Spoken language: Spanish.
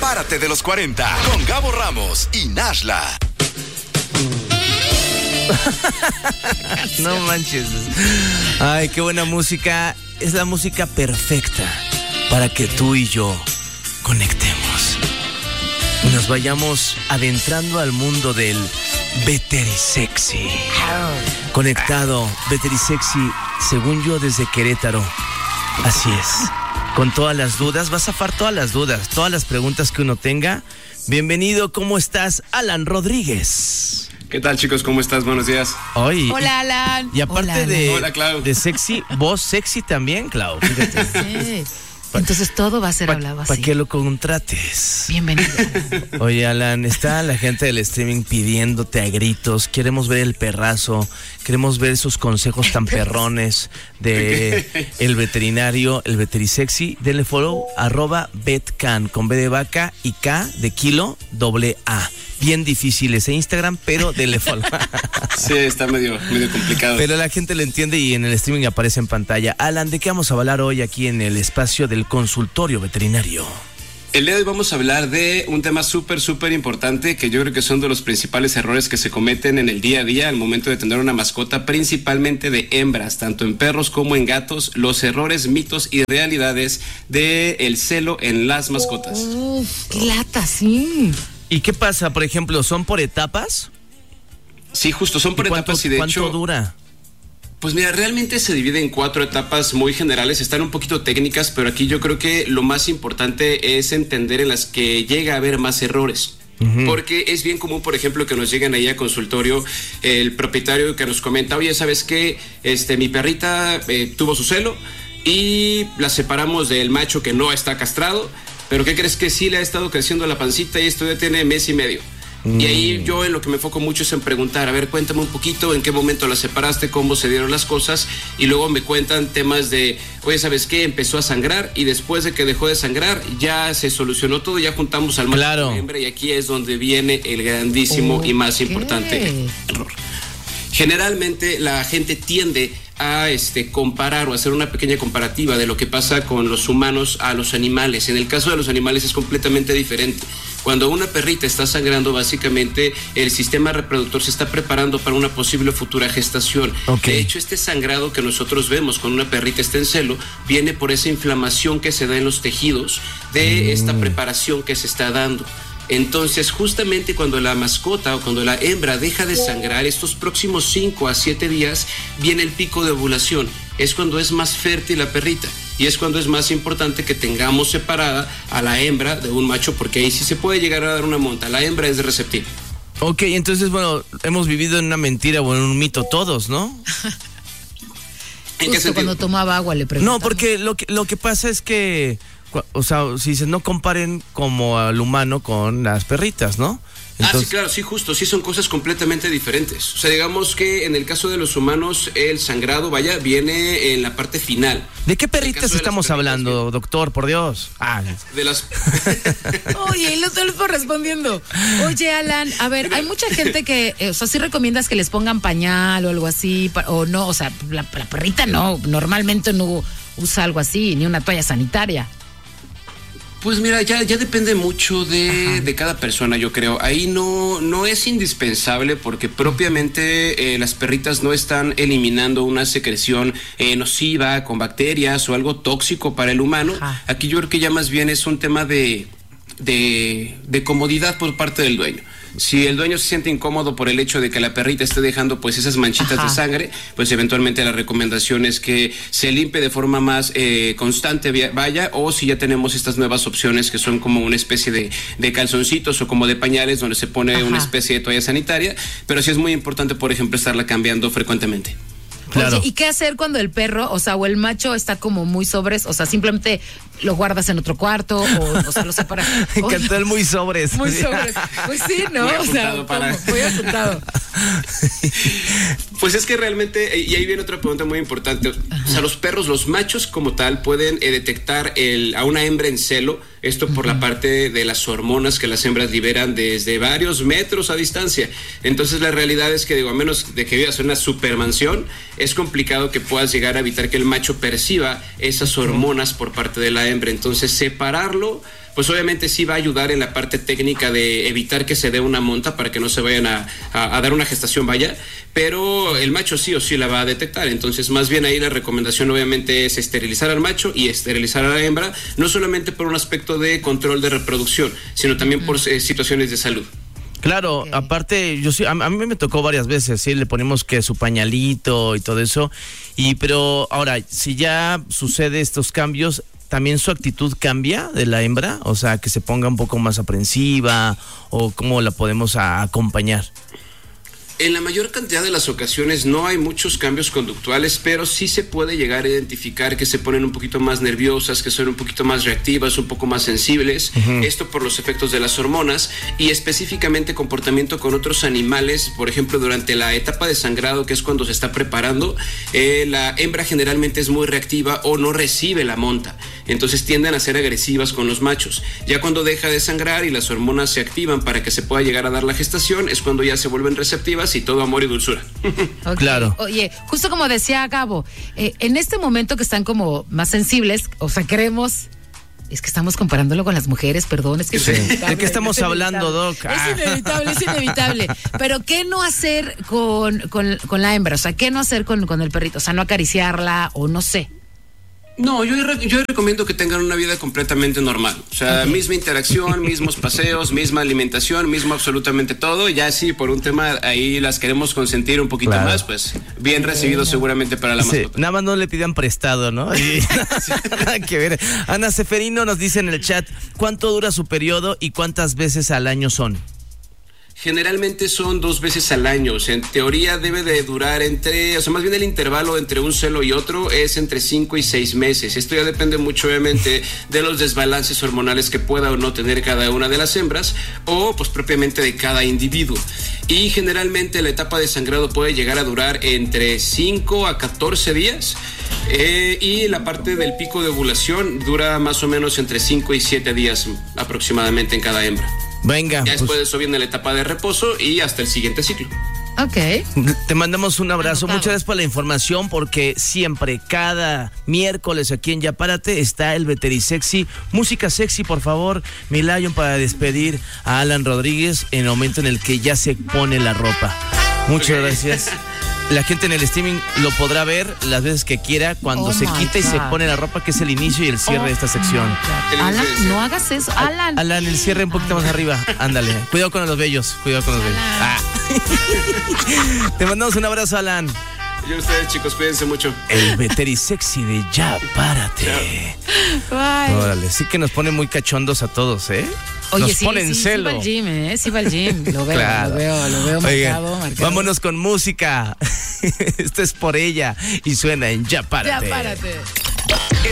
Párate de los 40 con Gabo Ramos y Nashla. No manches. Ay, qué buena música. Es la música perfecta para que tú y yo conectemos y nos vayamos adentrando al mundo del Veterisexy. Conectado, Veterisexy, según yo, desde Querétaro. Así es. Con todas las dudas, vas a zafar todas las dudas, todas las preguntas que uno tenga. Bienvenido, ¿cómo estás? Alan Rodríguez. ¿Qué tal, chicos? ¿Cómo estás? Buenos días. Hola, Alan. Y aparte Hola, Clau. de sexy, voz sexy también, Clau. Fíjate. Sí. Entonces todo va a ser hablado así. Para que lo contrates. Bienvenido. Oye, Alan, está la gente del streaming pidiéndote a gritos. Queremos ver el perrazo. Queremos ver esos consejos tan perrones de el veterinario, el Veterisexy. Denle follow, @betcan, con B de vaca y K de kilo, AA. Bien difícil ese Instagram, pero denle follow. Sí, está medio complicado. Pero la gente lo entiende y en el streaming aparece en pantalla. Alan, ¿de qué vamos a hablar hoy aquí en el espacio del consultorio veterinario? El día de hoy vamos a hablar de un tema súper importante que yo creo que son de los principales errores que se cometen en el día a día al momento de tener una mascota, principalmente de hembras, tanto en perros como en gatos, los errores, mitos y realidades del celo en las mascotas. ¡Qué lata, sí! ¿Y qué pasa? Por ejemplo, ¿son por etapas? Sí, justo, son por etapas y de hecho... ¿Cuánto dura? Pues mira, realmente se divide en 4 etapas muy generales, están un poquito técnicas, pero aquí yo creo que lo más importante es entender en las que llega a haber más errores. Porque es bien común, por ejemplo, que nos lleguen ahí a consultorio el propietario que nos comenta, oye, ¿sabes qué? Mi perrita tuvo su celo y la separamos del macho que no está castrado, pero ¿qué crees? Que sí le ha estado creciendo la pancita y esto ya tiene mes y medio. Y ahí yo en lo que me enfoco mucho es en preguntar, a ver, cuéntame un poquito en qué momento la separaste, cómo se dieron las cosas, y luego me cuentan temas de, oye, ¿sabes qué? Empezó a sangrar y después de que dejó de sangrar ya se solucionó todo, ya juntamos al macho con la hembra, y aquí es donde viene el grandísimo y más importante error. Generalmente la gente tiende a comparar o hacer una pequeña comparativa de lo que pasa con los humanos a los animales. En el caso de los animales es completamente diferente. Cuando una perrita está sangrando, básicamente el sistema reproductor se está preparando para una posible futura gestación. De hecho, este sangrado que nosotros vemos cuando una perrita está en celo viene por esa inflamación que se da en los tejidos de esta preparación que se está dando. Entonces, justamente cuando la mascota o cuando la hembra deja de sangrar, estos próximos 5 a 7 días viene el pico de ovulación. Es cuando es más fértil la perrita y es cuando es más importante que tengamos separada a la hembra de un macho, porque ahí sí se puede llegar a dar una monta. La hembra es receptiva. Ok, entonces, bueno, hemos vivido en una mentira o en un mito todos, ¿no? ¿En qué sentido? Cuando tomaba agua le preguntaba. No, porque lo que pasa es que... O sea, si dices, no comparen como al humano con las perritas, ¿no? Entonces... sí, claro, sí, justo, sí son cosas completamente diferentes. O sea, digamos que en el caso de los humanos, el sangrado, viene en la parte final. ¿De qué perritas estamos hablando, doctor? Por Dios. De las... Oye, y lo estoy respondiendo. Oye, Alan, a ver, hay mucha gente que, o sea, sí recomiendas que les pongan pañal o algo así, o no, o sea, la perrita no, normalmente no usa algo así, ni una toalla sanitaria. Pues mira, ya depende mucho de cada persona, yo creo. Ahí no es indispensable porque propiamente las perritas no están eliminando una secreción nociva con bacterias o algo tóxico para el humano. Aquí yo creo que ya más bien es un tema de comodidad por parte del dueño. Si el dueño se siente incómodo por el hecho de que la perrita esté dejando pues esas manchitas de sangre, pues eventualmente la recomendación es que se limpie de forma más constante, o si ya tenemos estas nuevas opciones que son como una especie de calzoncitos o como de pañales donde se pone una especie de toalla sanitaria, pero sí es muy importante, por ejemplo, estarla cambiando frecuentemente. Claro. Oye, ¿y qué hacer cuando el perro, o sea, o el macho está como muy sobres? O sea, simplemente lo guardas en otro cuarto o sea, lo separas. Me encantó el muy sobres. Muy sobres. Pues sí, ¿no? Muy o sea, muy apuntado. Pues es que realmente, y ahí viene otra pregunta muy importante. O sea, los perros, los machos como tal, pueden detectar a una hembra en celo. Esto por la parte de las hormonas que las hembras liberan desde varios metros a distancia. Entonces la realidad es que, digo, a menos de que vivas en una supermansión, es complicado que puedas llegar a evitar que el macho perciba esas hormonas por parte de la hembra. Entonces separarlo pues obviamente sí va a ayudar en la parte técnica de evitar que se dé una monta para que no se vayan a dar una gestación, vaya, pero el macho sí o sí la va a detectar. Entonces, más bien ahí la recomendación obviamente es esterilizar al macho y esterilizar a la hembra, no solamente por un aspecto de control de reproducción, sino también por situaciones de salud. Claro, okay. Aparte, yo sí, a mí me tocó varias veces, sí, le ponemos que su pañalito y todo eso, pero ahora, si ya sucede estos cambios, ¿también su actitud cambia de la hembra? O sea, que se ponga un poco más aprensiva, o cómo la podemos acompañar. En la mayor cantidad de las ocasiones no hay muchos cambios conductuales, pero sí se puede llegar a identificar que se ponen un poquito más nerviosas, que son un poquito más reactivas, un poco más sensibles. Esto por los efectos de las hormonas y específicamente comportamiento con otros animales. Por ejemplo, durante la etapa de sangrado, que es cuando se está preparando, la hembra generalmente es muy reactiva o no recibe la monta. Entonces tienden a ser agresivas con los machos. Ya cuando deja de sangrar y las hormonas se activan para que se pueda llegar a dar la gestación, es cuando ya se vuelven receptivas y todo amor y dulzura. Okay. Claro. Oye, justo como decía Gabo, en este momento que están como más sensibles, o sea, queremos... Es que estamos comparándolo con las mujeres, perdón, es que sí. ¿De qué estamos hablando, Doc? Es inevitable. Pero ¿qué no hacer con la hembra? O sea, ¿qué no hacer con el perrito? O sea, no acariciarla o no sé. No, yo recomiendo que tengan una vida completamente normal. O sea, misma interacción, mismos paseos, misma alimentación, mismo absolutamente todo. Ya sí, por un tema ahí las queremos consentir un poquito más, pues bien recibido seguramente para la mascota. Nada más no le pidan prestado, ¿no? Nada que ver. Ana Seferino nos dice en el chat, ¿cuánto dura su periodo y cuántas veces al año son? Generalmente son 2 veces al año, o sea, en teoría debe de durar más bien el intervalo entre un celo y otro es entre 5 y 6 meses. Esto ya depende mucho obviamente de los desbalances hormonales que pueda o no tener cada una de las hembras o pues propiamente de cada individuo. Y generalmente la etapa de sangrado puede llegar a durar entre 5 a 14 días. Y la parte del pico de ovulación dura más o menos entre 5 y 7 días aproximadamente en cada hembra. Venga. Ya después de eso viene la etapa de reposo y hasta el siguiente ciclo. Ok. Te mandamos un abrazo. Muchas gracias por la información, porque siempre, cada miércoles aquí en Ya Párate está el Veterisexy. Música sexy, por favor, mi Lion, para despedir a Alan Rodríguez en el momento en el que ya se pone la ropa. Muchas gracias. La gente en el streaming lo podrá ver las veces que quiera cuando se quita y se pone la ropa, que es el inicio y el cierre de esta sección. Alan, no hagas eso, Alan. Alan, el cierre un poquito más arriba. Ándale. Cuidado con los bellos. Cuidado con los bellos. Te mandamos un abrazo, Alan. Y a ustedes, chicos, cuídense mucho. El Veterisexy de Ya Párate. Órale, sí que nos pone muy cachondos a todos, ¿eh? Oye, nos ponen celo. Sí va al gym, sí va al gym. Lo veo, claro. lo veo marcado. Vámonos con música. Esto es Por Ella y suena en Ya Párate. Ya Párate.